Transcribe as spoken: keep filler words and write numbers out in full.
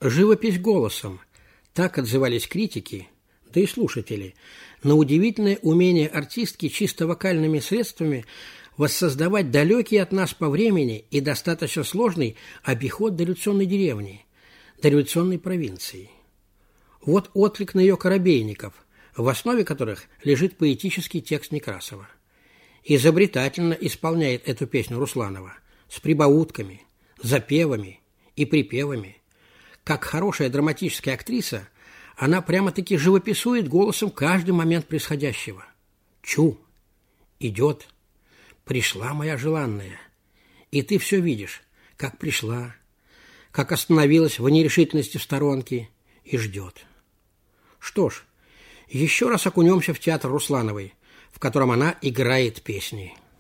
Живопись голосом. Так отзывались критики, да и слушатели, на удивительное умение артистки чисто вокальными средствами воссоздавать далекий от нас по времени и достаточно сложный обиход дореволюционной деревни, дореволюционной провинции. Вот отклик на ее «Коробейников», в основе которых лежит поэтический текст Некрасова. Изобретательно исполняет эту песню Русланова с прибаутками, запевами и припевами. Как хорошая драматическая актриса, она прямо-таки живописует голосом каждый момент происходящего. Чу! Идет! Пришла моя желанная. И ты все видишь, как пришла, как остановилась в нерешительности в сторонке и ждет. Что ж, еще раз окунемся в театр Руслановой, в котором она играет песни.